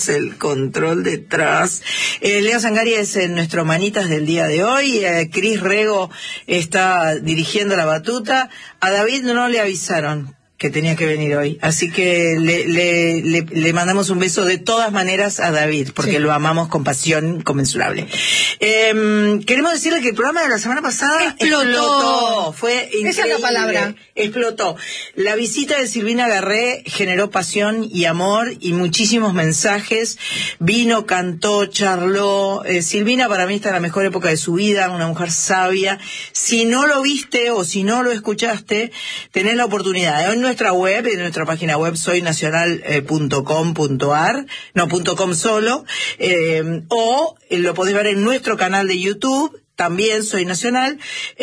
el control detrás. Leo Sangari es nuestro manitas del día de hoy. Cris Rego está dirigiendo la batuta. A David no le avisaron que tenía que venir hoy, así que le mandamos un beso de todas maneras a David, porque sí, lo amamos con pasión inconmensurable. Queremos decirle que el programa de la semana pasada explotó. Fue increíble. Esa es la palabra. Explotó. La visita de Silvina Garré generó pasión y amor y muchísimos mensajes. Vino, cantó, charló. Silvina para mí está en la mejor época de su vida, una mujer sabia. Si no lo viste o si no lo escuchaste, tenés la oportunidad. En nuestra web, en nuestra página web soynacional.com.ar, no, .com solo, o lo podés ver en nuestro canal de YouTube, también Soy Nacional,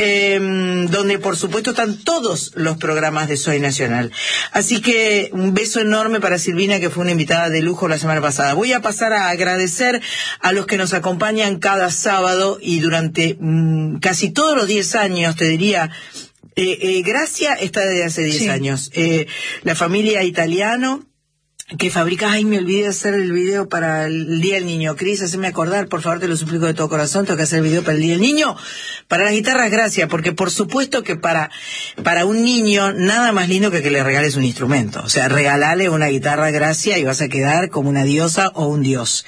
donde por supuesto están todos los programas de Soy Nacional. Así que un beso enorme para Silvina, que fue una invitada de lujo la semana pasada. Voy a pasar a agradecer a los que nos acompañan cada sábado y durante casi todos los 10 años, te diría. Gracia está desde hace 10 años. La familia Italiano, que fabrica, me olvidé de hacer el video para el Día del Niño. Cris, haceme acordar, por favor, te lo suplico de todo corazón, tengo que hacer el video para el Día del Niño. Para las guitarras, Gracia, porque por supuesto que para un niño, nada más lindo que le regales un instrumento. O sea, regalale una guitarra, Gracia, y vas a quedar como una diosa o un dios.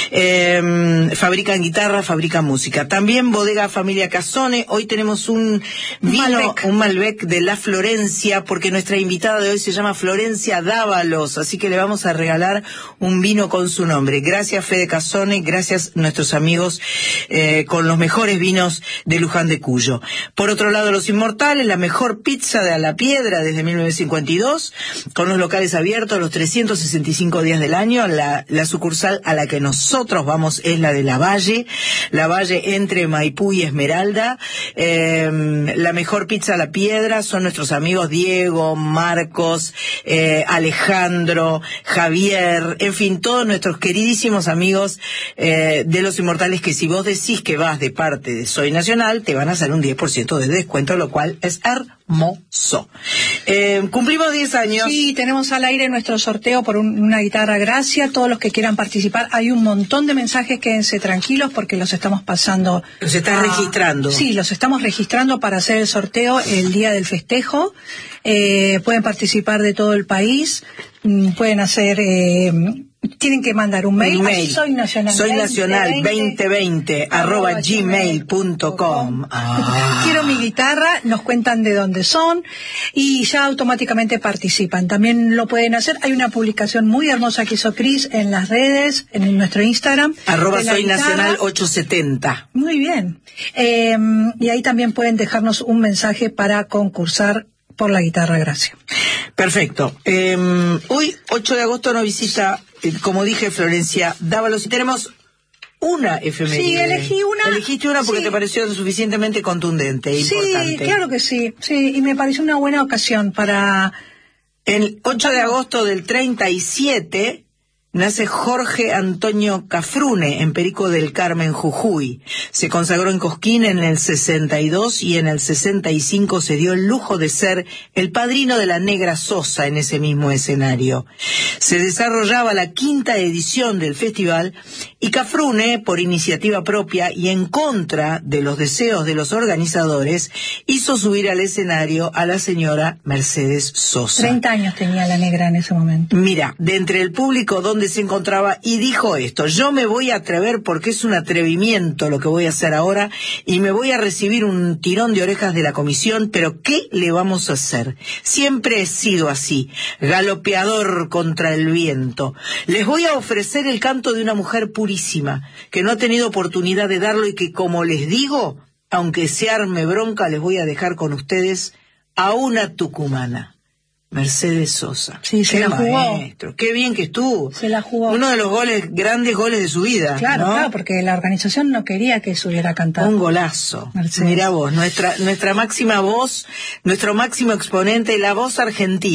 Fabrican guitarras, fabrican música. También Bodega Familia Casone. Hoy tenemos un vino, un Malbec de La Florencia, porque nuestra invitada de hoy se llama Florencia Dávalos, así que le vamos a regalar un vino con su nombre. Gracias, Fede Casone, gracias nuestros amigos con los mejores vinos de Luján de Cuyo. Por otro lado, Los Inmortales, la mejor pizza de A la Piedra desde 1952, con los locales abiertos los 365 días del año. La sucursal a la que nosotros vamos es la de Lavalle entre Maipú y Esmeralda. La mejor pizza a la Piedra son nuestros amigos Diego, Marcos, Alejandro, Javier, en fin, todos nuestros queridísimos amigos de Los Inmortales, que si vos decís que vas de parte de Soy Nacional, te van a hacer un 10% de descuento, lo cual es hermoso. Cumplimos 10 años. Sí, tenemos al aire nuestro sorteo por una guitarra Gracia. Todos los que quieran participar, hay un montón de mensajes, quédense tranquilos porque los estamos pasando. Los estás registrando. Sí, los estamos registrando para hacer el sorteo el día del festejo. Pueden participar de todo el país, pueden hacer... tienen que mandar un mail. Soy Nacional 2020 @gmail.com. Quiero mi guitarra, nos cuentan de dónde son y ya automáticamente participan. También lo pueden hacer. Hay una publicación muy hermosa que hizo Cris en las redes, en nuestro Instagram. @soynacional870. Muy bien. Y ahí también pueden dejarnos un mensaje para concursar por la guitarra Gracia. Perfecto. Hoy, 8 de agosto, nos visita, como dije, Florencia Dávalos, y tenemos una efeméride. Sí, elegí una. Elegiste una porque te pareció suficientemente contundente e importante. Sí, claro que sí. Sí, y me pareció una buena ocasión para... El 8 de agosto del 37... nace Jorge Antonio Cafrune en Perico del Carmen, Jujuy. Se consagró en Cosquín en el 62 y en el 65 se dio el lujo de ser el padrino de la Negra Sosa en ese mismo escenario. Se desarrollaba la 5ª edición del festival y Cafrune, por iniciativa propia y en contra de los deseos de los organizadores, hizo subir al escenario a la señora Mercedes Sosa. 30 años tenía la Negra en ese momento. Mira, de entre el público donde se encontraba, y dijo esto: yo me voy a atrever porque es un atrevimiento lo que voy a hacer ahora y me voy a recibir un tirón de orejas de la comisión, pero ¿qué le vamos a hacer? Siempre he sido así, galopeador contra el viento. Les voy a ofrecer el canto de una mujer purísima, que no ha tenido oportunidad de darlo y que, como les digo, aunque se arme bronca, les voy a dejar con ustedes a una tucumana. Mercedes Sosa. Sí, se la jugó. Maestro. Qué bien que estuvo. Se la jugó. Uno de los grandes goles de su vida. Claro, ¿no? claro, porque la organización no quería que subiera a cantar. Un golazo. Mercedes. Mirá vos, nuestra máxima voz, nuestro máximo exponente, la voz argentina.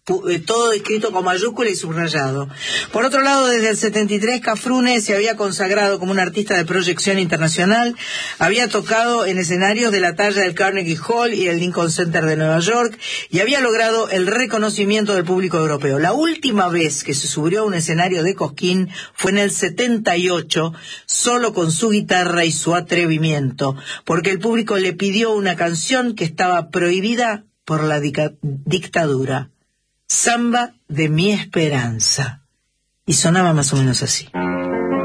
todo escrito con mayúscula y subrayado. Por otro lado, desde el 73, Cafrune se había consagrado como un artista de proyección internacional, había tocado en escenarios de la talla del Carnegie Hall y el Lincoln Center de Nueva York, y había logrado el reconocimiento del público europeo. La última vez que se subió a un escenario de Cosquín fue en el 78, solo con su guitarra y su atrevimiento, porque el público le pidió una canción que estaba prohibida por la dictadura. Samba de mi esperanza. Y sonaba más o menos así.